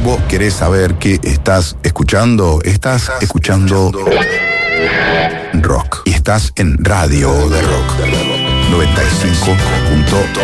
vos querés saber qué estás escuchando, estás escuchando rock. Y estás en Radio de Rock 95.3.